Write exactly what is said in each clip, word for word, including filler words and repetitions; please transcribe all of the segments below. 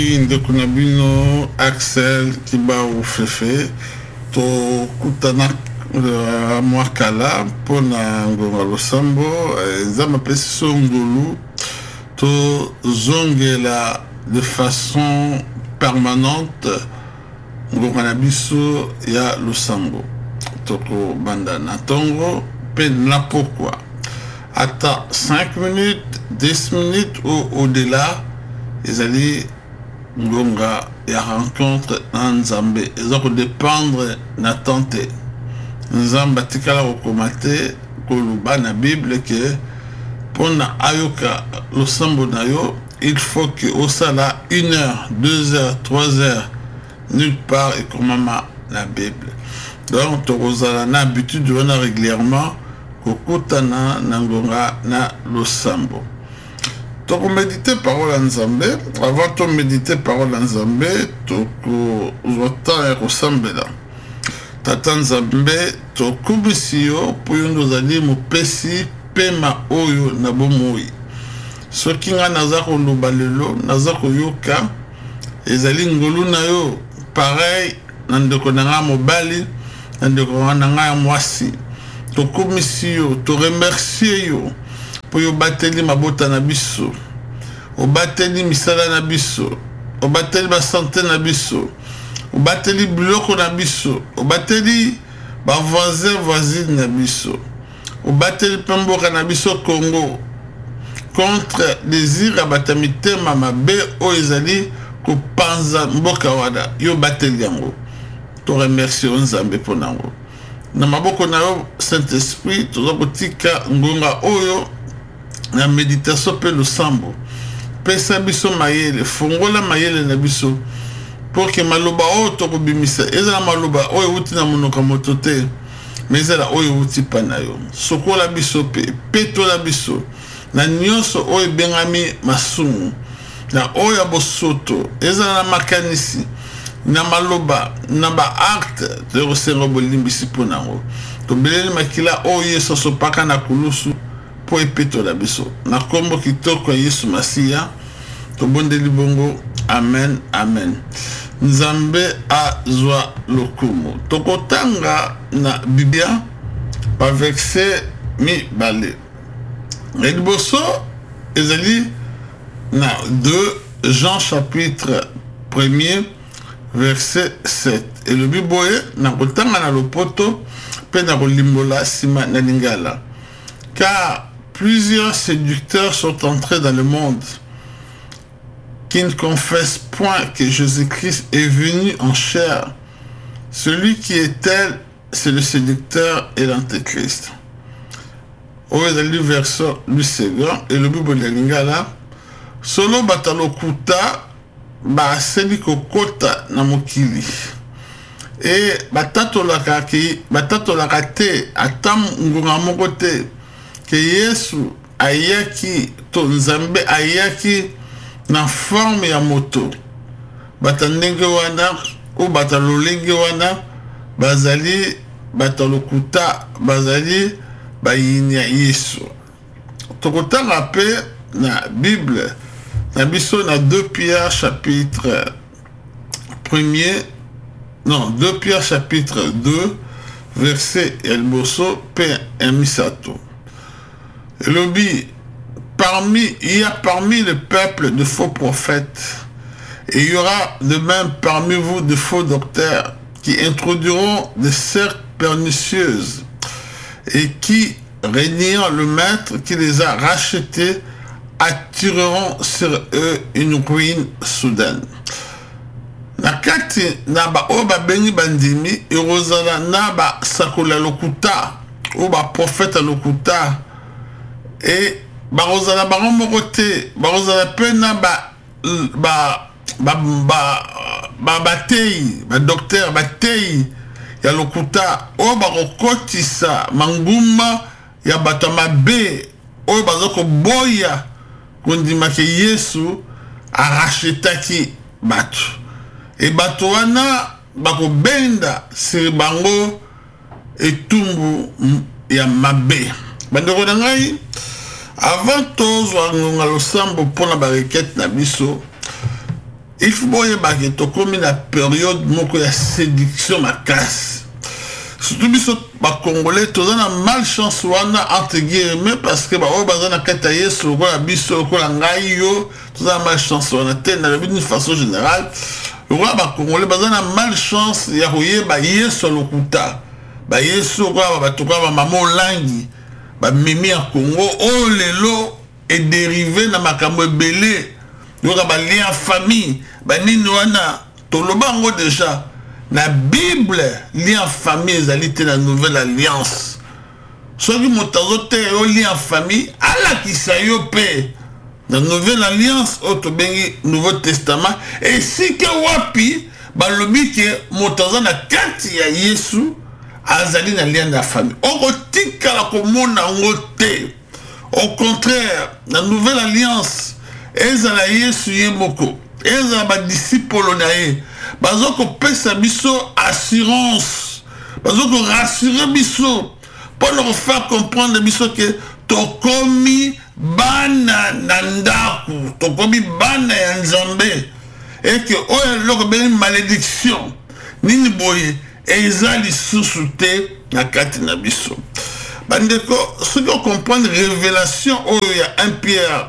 ndeko na bino Axel Kibau Fefe to kutana uh, mwakala pona ngonga losambo nzamba pesi songolu to zongela de façon permanente ngonga na biso ya losambo toko banda na tongo pe na pourquoi ata cinq minutes dix minutes ou au-delà ezali ngonga ya rencontre na nzambe ezako dépendre na tante nzamba tikala kokomate koluba na bible ke pona ayoka losambo na yo il faut que osala une heure deux heures trois heures nulle part et komama la bible donc tokozala na habitude de wana régulièrement kokutana na ngonga na losambo. Donc, méditer parole en Zambé, avant de méditer parole en Zambé, tu as ressemblé là. Tata Zambé, tu as kubisio, pour nous aller mon pesi, pema oyo na bomoi. Ce qui n'a nazako lubalelo, nazako yoka, ezali ngolu na yo, pareil, nandeko nanga mobali, nandeko nanga mwasi. Tu kubisio, tu remercie yo. Po yo bateli mabota na biso o bateli misala na biso o bateli ba santé na biso o bateli biloko na biso o bateli ba voisin voisine na biso o bateli pemboka na biso Congo contre désir abatamite mama be o ezali ko panza mboka wada yo bateli yango to remercie Nzambe ponango na maboko na yo Saint-Esprit to zakotika ngonga oyo la méditation peut le sambo pesa biso mayele fongola mayele na biso pour que maloba o to bimisa ezala maloba o euti na monoka motote mais ezala o euti panayo sokola biso pe peto la biso na nyonso o bengami masumu na o ya bosoto ezala makanisi na maloba na ba acte de resengo bolimbisi ponango to belele makila o yeso so paka na kulusu po epeto la biso na kombo kitoko Yesu Masia to bondeli bongo amen amen nzambe azwa lokumu tokotanga na Biblia pa verset mi bale ediboso ezali na deux Jean chapitre premier verset sept et le biboye na kotanga na lopoto pe na kolimbola sima na lingala car plusieurs séducteurs sont entrés dans le monde qui ne confessent point que Jésus-Christ est venu en chair. Celui qui est tel, c'est le séducteur et l'antéchrist. Au verset du second et le Bible de Lingala, solo batalokuta ba seli kokota na mokili. Et batatolaka ki batatolaka te atam ngunga mokote que Yesu ayaki to Nzambe ayaki na forme ya moto batandenge wana ou batalolenge wana bazali batalokuta bazali bayini ya Yesu tokotanga pe na Bible na biso na deux Pierre chapitre premier non deux Pierre chapitre deux verset elboso pe emisato. Lobi, parmi, il y a parmi le peuple de faux prophètes, et il y aura de même parmi vous de faux docteurs qui introduiront des sectes pernicieuses et qui, régnant le maître qui les a rachetés, attireront sur eux une ruine soudaine. Nakati naba oba beni bandimi, erozala naba sakola lokuta, oba prophète lokuta, et barozala baron mokote barozala pena ba ba ba ba ba batei ba docteur batei ya lokuta o barokotisa manguma ya batama be o bazoko boya kondima ke Yesu arachetaki batu e batu wana bako benda sir bango etumbu ya mabe bandeko na ngai. Avant tous, on a le sambo pour la barriquette na biso. il faut que tu comme une période de séduction ma casse. Surtout biso ba congolais tous na malchance wana entre guillemets parce que ba o bazana kataye sur quoi biso ko la ngai yo tous na malchance wana tena d'une façon générale roi ba congolais bazana malchance ya royer ba yeso lokuta ba yeso quoi ba to quoi ba maman langi ba mimi en Congo oh lelo est dérivé na makambo belé yo ba lien famille ba nini wana to lobango déjà. La Bible, lien famille, c'est la nouvelle alliance. Ce qui m'a dit, lien famille, Allah qui s'ayope. La nouvelle alliance, autre Nouveau Testament. Et si que wapi, bah le but est, m'a dit, na kati ya Yesu, azali na lien de la famille. On retient la commune en côté. Au contraire, la nouvelle alliance, ezala Yesu yemoko, ezala ba disciple nae. Bazo ko pesa biso assurance, bazo ko rassurer biso pour leur faire comprendre biso que to komi bana nandaku, to komi bana ya Nzambe et que oyo loko ben malédiction nini boye ezali susute na kati na biso. Bandeko, ceux qui comprennent révélation oyo ya un Pierre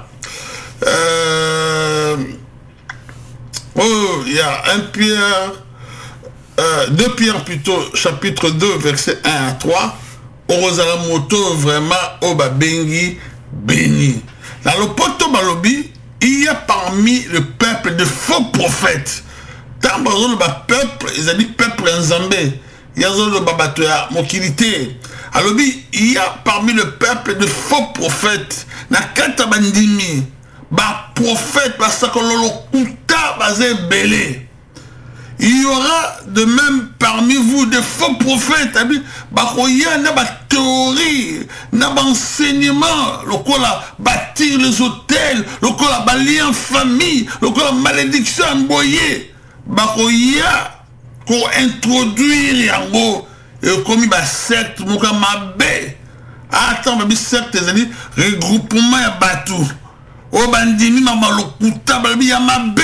euh oh, il y a un Pierre, euh, deux Pierre plutôt, chapitre deux, verset un à trois. Orozala moto vraiment oba bengi béni. Dans le poto balobi, il y a parmi le peuple de faux prophètes. Tant que le peuple, ils ont dit peuple nzambe. Il y a le babatoya mokilité. Alors il y a parmi le peuple de faux prophètes. Na kata bandimi. Ba prophète parce que l'on kuta bazé belé. Il y aura de même parmi vous des faux prophètes. Ba koya na ba théorie, na ba enseignement, le kola bâtir les hôtels, le kola bali en famille, le kola malédiction emboyé. Ba koya ko introduire yango et comme ba secte moka mabe. Attends, ba secte c'est-à-dire regroupement ya batou. O bandimi mama lokuta balbi ya mabe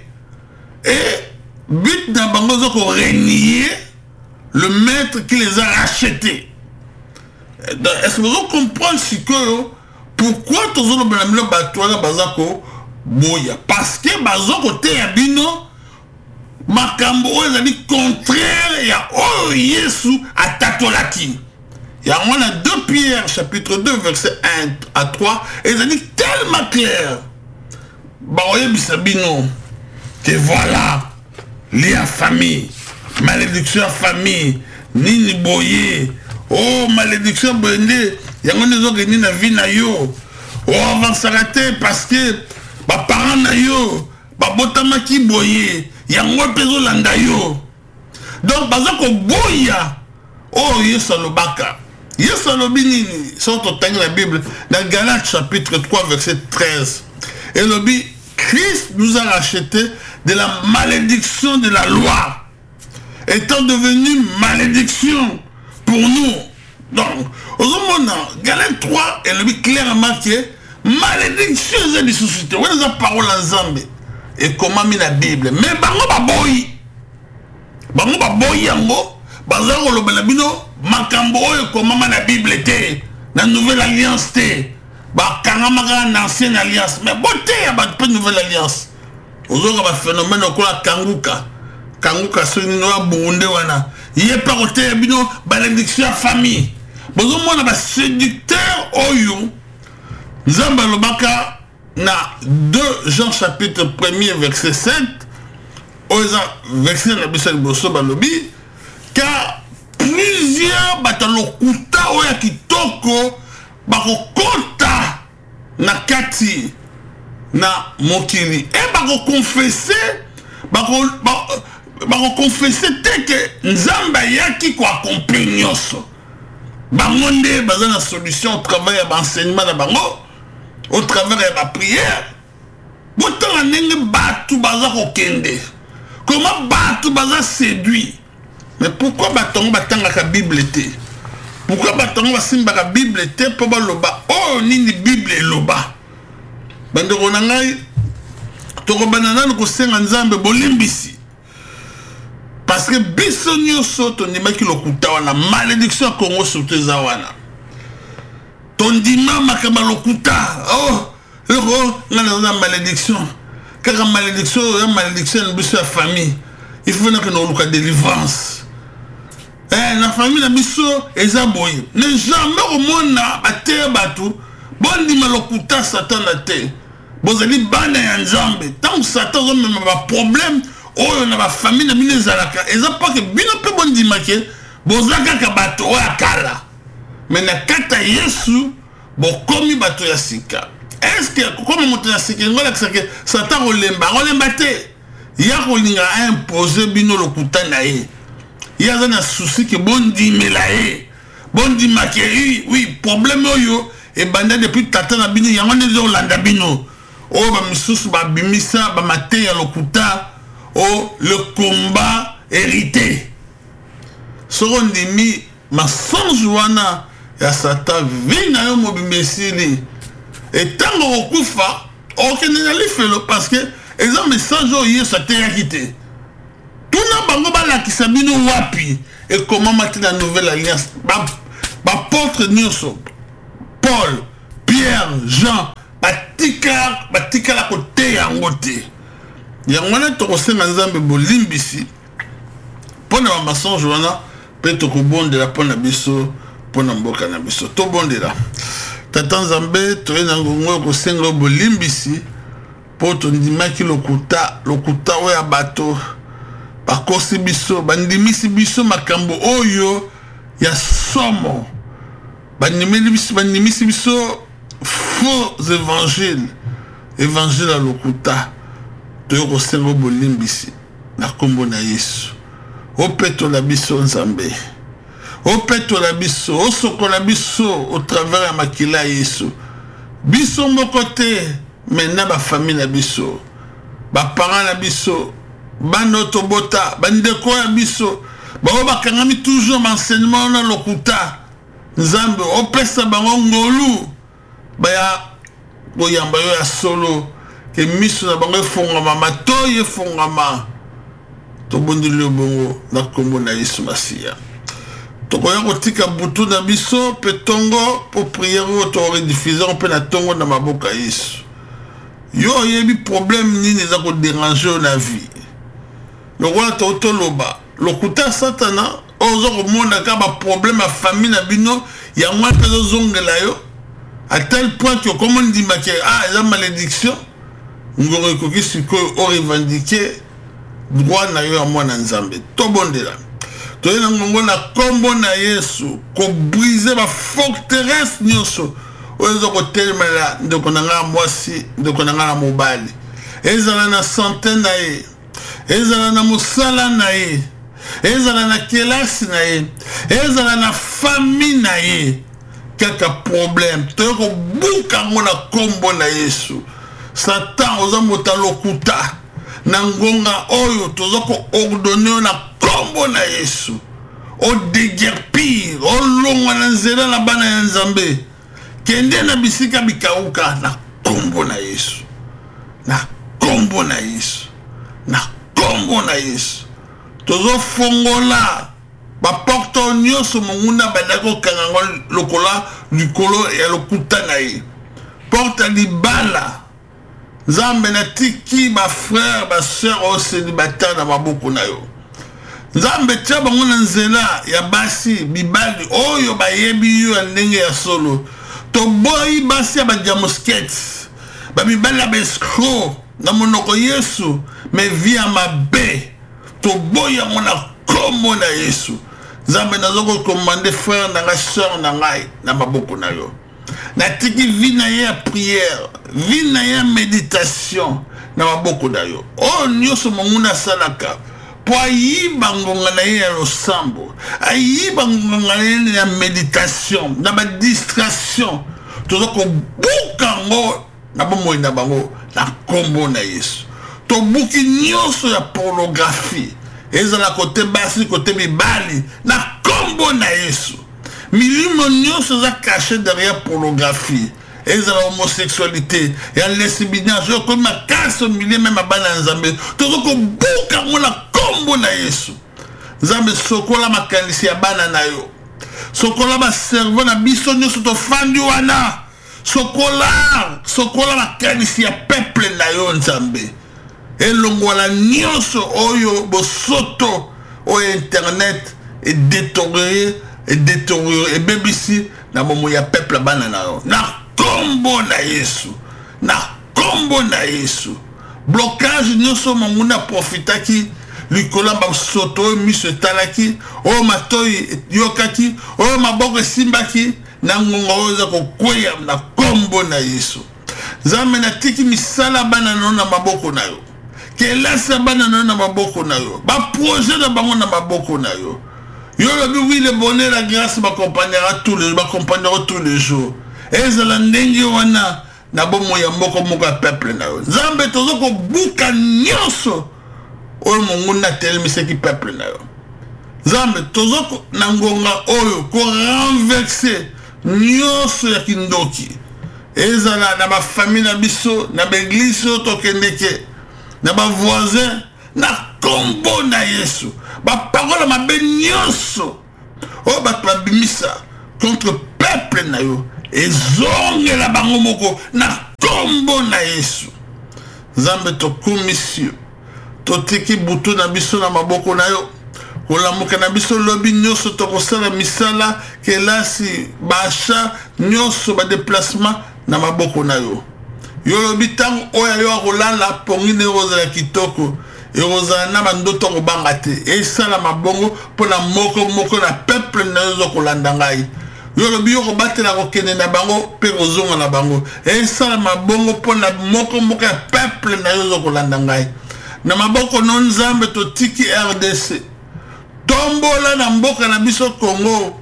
et but d'un bango zoko renier le maître qui les a rachetés. Est-ce que vous comprenez ce que pourquoi tous les banamilo batouana bazako boya parce que bazoko te yabino makambo ezali contraire ya oh Yesu atatolaki. Il y a deux Pierre, chapitre deux, verset un à trois, et ça dit tellement clair. Baroye bisabino, que voilà, lien famille, malédiction famille, nini boye, oh malédiction boye, yango nezo geni na vie na yo, oh avansarate parce que, ba parents na yo, ba botama ki boye, yango pezo landa yo. Donc, bazako boya, oh yeso lobaka. Yes, Lobinini, sont au temps de la Bible, dans Galates chapitre trois, verset treize. Et le dit, Christ nous a rachetés de la malédiction de la loi, étant devenu malédiction pour nous. Donc, au moment Galates trois, et le dit clairement que malédiction est des sociétés. Où est la parole en Zambie? Et comment mis la Bible? Mais bango baboyi, bango baboyi yango. Bazaro lo belabino makambo oyo komama na Bible te na nouvelle alliance te ba kangamaka na ancienne alliance mais boté ya ba nouvelle alliance ozoka ba phénomène okola kanguka kanguka soni no bunde wana yé pa côté ya bino malédiction famille bozo mona ba séducteur oyo nzamba lobaka na deux Jean chapitre premier verset sept oza verset na bisal boso balobi. Car plusieurs batalokuta oya kitoko bako kota na kati na mokili et bako confesser bako bako confesser te que nzamba yaki ko accomplir nyonso bango nde baza na solution au travers ya enseignement na bango au travers ya ba prière botanga ndenge batu baza kokende comment batu baza séduit. Mais pourquoi batongo batanga ka Bible te? Pourquoi batongo basimba ka Bible te po ba loba oh nini Bible loba? Bandeko na ngai tokobanana kosenga nzambe bolimbisi parce que biso nyonso tondimaki lokuta wana malédiction ya Congo surtout eza wana tondima makaba lokuta oh loko ngana na malédiction kaka malédiction ya malédiction biso ya famille il faut que nous luka délivrance eh na famille na biso eza boye ne jamais au monde na bateya batu bondima lokuta satan na te bozali bana ya nzambe tant satan zo même ba problème oyo na ba famille na bino ezalaka eza pas que bino pe bondima ke bozaka ka bato oya kala mais na kata Yesu bokomi bato ya sika. Est-ce que comme moto ya sika ngola que satan olemba olemba te ya kolinga imposer bino lokuta na ye ya za na souci que bondimela ye bondima ke oui problème oyo e banda depuis tata na bino yango ne zo landa bino o ba misusu ba bimisa ba mate ya lokuta o le combat hérité sorondimi mensonge wana ya satan vina yo mobimesili et tango okufa okende na lifelo parce que eza message oyo yesu ateyaki te tuna bango balakisa bino wapi ekomamaki na nouvelle alliance bapôtre nyonso Paul, Pierre, Jean batika batikala koteya yango te yango wana tokosenga nzambe bolimbisi mpona bamensonge wana mpe tokobondela mpona biso mpona mboka na biso tobondela tata nzambe toye na ngongo oyo kosenga bolimbisi mpo tondimaki lokuta lokuta oyo ya bato bakosi biso bandimisi biso makambo oyo ya somo bandimisi biso faux évangile évangile ya lokuta toye kosenga bolimbisi na kombo na Yesu opetola biso nzambe opetola biso osokola biso au travers ya makila ya Yesu biso moko te mena ba famille na biso ba parents na biso bano tobota bandeko ya biso bao bakangami toujours enseignement na lokuta nzambe opesa bango ngolu baya boyamba yo ya solo ke miso na bango efongama matoyi efongama tobondeli bongo na kombo na Yesu Masiya tokoya kotika butu na biso pe tongo po prière o to rediffuser pe na tongo na maboka Yesu yo yebi problème nini eza ko déranger na vie lokola to toloba lokuta satana ozo komonda ka ba problème à famille na bino ya mwa pe zongela yo à tel point que comme on dit que ah la malédiction ngoro ekoki sikoyo o revendiquer droit na yo ya mwana nzambe to bondela toye na ngongo na kombo na Yesu ko briser ba forteresse nyonso ozo ko telemela ndeko na nga mwasi ndeko na nga mobali ezala na santé na ye ezala na musala na ye ezala na kelasi na ye ezala na famille na ye kaka problème toye ko buka ngona kombo na Yesu satan oza mota lokuta na ngonga oyo tozo ko ordonner na kombo na Yesu o déguerpir o longwa na nzela na bana ya nzambe kende na bisika bikauka na kombo na Yesu na kombo na Yesu na kombo na Yesu tozo fongola ba porto nyonso monguna badako kangango lokola likolo ya lokuta na ye porta libala nzambe na tiki ba frère ba sœur au célibataire na maboko na yo nzambe tia bango na nzela ya basi bibali oyo bayebi yo ya ndenge ya solo to boyi basi ya badiamosket babibali ya bescro na monoko Yesu me via mabe to boyi yango na kombo na Yesu nzambe nazoko komande frère na nga sœur na ngai na maboko na yo na tiki vi na ye ya prière vi na ye ya méditation na maboko na yo o nyonso monguna asalaka po ayiba ngonga na ye ya losambo ayiba ngonga na ye ya méditation na badistraction toza kobuka ngo na bomoi na bango na kombo na Yesu tobuki nyonso ya pornographie ezala kote basi kote mibali na kombo na Yesu milimo nyonso za caché derrière pornographie ezala homosexualité ya lesbianisme yo ko makaso milieu même bana nzambe tozo ko buka ngona kombo na Yesu nzambe sokola makanisi ya bana na yo sokola ba servo na biso nyonso to fandi wana sokola sokola makanisi ya peuple na yo nzambe elongola nyonso oyo bosoto o internet et détérioré et détérioré et bebisi na momo ya peuple bana na yo na kombo na Yesu na kombo na Yesu blocage nyonso monguna profitaki likola ba soto miso talaki o matoi yokaki o maboko simbaki na ngonga oza ko kweya na kombo na Yesu nzambe na tiki misala bana no na maboko na yo kelasa bana no na maboko na yo ba projet na bango na maboko na yo yo le oui le bonheur la grâce m'accompagnera tous les m'accompagnera tous les jours ezala ndenge wana na bomo ya mboko moko peuple na yo nzambe tozo ko buka nyonso oyo monguna telmiseki peuple na yo nzambe tozo ko na ngonga oyo ko renverser nyonso ya kindoki ezala na ba famille na biso na ba église to kendeke na ba voisin na kombo na Yesu ba parole ma benyoso o ba twabimisa contre peuple na yo ezonge la bango moko na kombo na Yesu nzambe to komisio to tiki butu na biso na maboko na yo kolamuka na biso lobi nyonso to kosala misala kelasi basha nyonso ba déplacement na maboko na yo yo lobi tango oya yo rolala pongine roza ya kitoko eroza na mandoto ko bangate e sala mabongo pona moko moko na peuple na yo kolanda ngai yo lobi yo ko batela ko kene na bango pe kozonga na bango e sala mabongo pona moko moko ya peuple na yo kolanda ngai na maboko non nzambe to tiki R D C tombola na mboka na biso Congo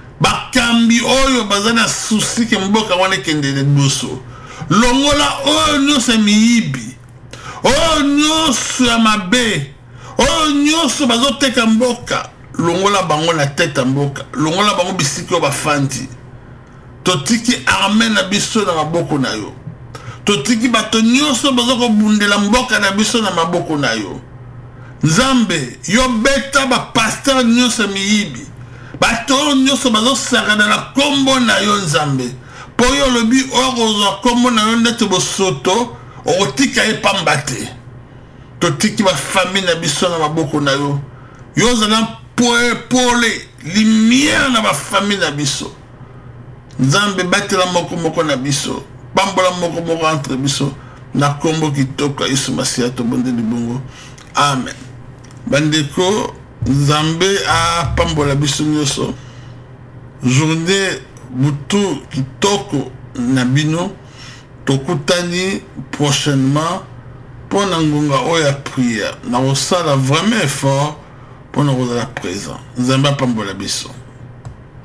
bakambi oyo bazana susi ke mboka wana kende de buso longola oyo nyonso miyibi oyo nyonso ya mabe oyo nyonso bazoteka mboka longola bango na tete mboka longola bango bisiki oyo bafandi totiki arme na biso na maboko na yo totiki bato nyonso bazokobundela mboka na biso na maboko na yo nzambe yo beta bapasteur nyonso miyibi bato nyonso bazosakana na kombo na yo nzambe po yo lobi oyo kozwa kombo na yo ndete bosoto okotika ye pamba te totiki bafamille na biso na maboko na yo yo ozala pole lumière na bafamille na biso nzambe batela moko moko na biso pambola moko moko entre biso na kombo kitoko Yesu Masiya tobondeli bongo amen bandeko nzambe a pambola biso nyonso journée butu kitoko na bino tokutani prochainement pour na ngonga oya prière na osala vraiment effort pour na kozala présent nzambe a pambola biso